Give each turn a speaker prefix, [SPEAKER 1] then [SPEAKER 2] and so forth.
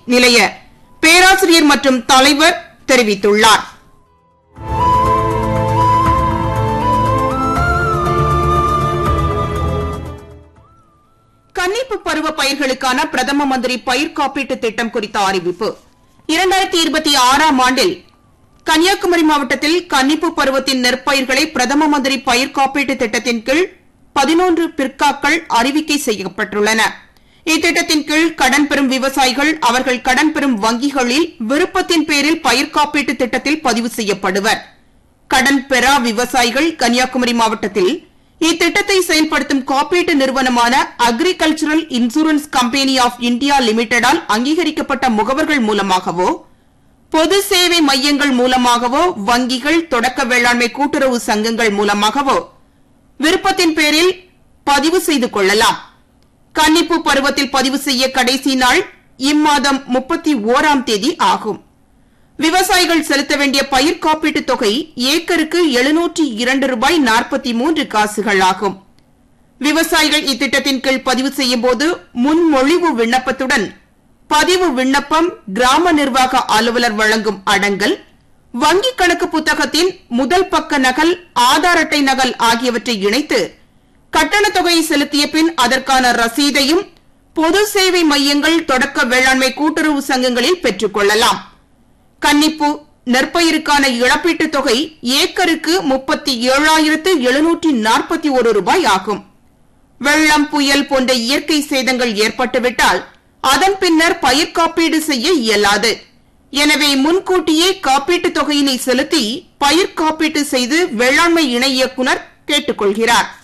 [SPEAKER 1] நிலைய பேராசிரியர் மற்றும் தலைவர் தெரிவித்துள்ளார். கன்னிப்பு பருவ பயிர்களுக்கான பிரதம மந்திரி பயிர் காப்பீட்டு திட்டம் குறித்த அறிவிப்பு. 2026ஆம் ஆண்டில் கன்னியாகுமரி மாவட்டத்தில் கன்னிப்பு பருவத்தின் நெற்பயிர்களை பிரதம மந்திரி பயிர் காப்பீட்டு திட்டத்தின் கீழ் 11 பிற்காக்கள் அறிவிக்கை செய்யப்பட்டுள்ளன. இத்திட்டத்தின் கீழ் கடன் பெறும் விவசாயிகள் அவர்கள் கடன் பெறும் வங்கிகளில் விருப்பத்தின் பேரில் பயிர் காப்பீட்டு திட்டத்தில் பதிவு செய்யப்படுவர். கடன் பெறா விவசாயிகள் கன்னியாகுமரி மாவட்டத்தில் இத்திட்டத்தை செயல்படுத்தும் காப்பீட்டு நிறுவனமான agricultural insurance company of India லிமிடெடால் அங்கீகரிக்கப்பட்ட முகவர்கள் மூலமாகவோ, பொது சேவை மையங்கள் மூலமாகவோ, வங்கிகள், தொடக்க வேளாண்மை கூட்டுறவு சங்கங்கள் மூலமாகவோ விருப்பத்தின் பேரில் பதிவு செய்து கொள்ளலாம். கன்னிப்பு பருவத்தில் பதிவு செய்ய கடைசி நாள் இம்மாதம் 31ஆம் தேதி ஆகும். விவசாயிகள் செலுத்த வேண்டிய பயிர் காப்பீட்டு தொகை ஏக்கருக்கு $702.43 ஆகும். விவசாயிகள் இத்திட்டத்தின் கீழ் பதிவு செய்யும் போது முன்மொழிவு விண்ணப்பத்துடன் பதிவு விண்ணப்பம், கிராம நிர்வாக அலுவலர் வழங்கும் அடங்கல், வங்கி கணக்கு புத்தகத்தின் முதல் பக்க நகல், ஆதார் அட்டை நகல் ஆகியவற்றை இணைத்து கட்டண தொகையை செலுத்திய பின் அதற்கான ரசீதையும் பொது சேவை மையங்கள், தொடக்க வேளாண்மை கூட்டுறவு சங்கங்களில் பெற்றுக் கொள்ளலாம். கன்னிப்பு நெற்பயிருக்கான இழப்பீட்டுத் தொகை ஏக்கருக்கு $37,741 ஆகும். வெள்ளம், புயல் போன்ற இயற்கை சேதங்கள் ஏற்பட்டுவிட்டால் அதன் பின்னர் பயிர் காப்பீடு செய்ய இயலாது. எனவே முன்கூட்டியே காப்பீட்டுத் தொகையினை செலுத்தி பயிர் காப்பீட்டு செய்து வேளாண்மை இணை இயக்குநர் கேட்டுக் கொள்கிறார்.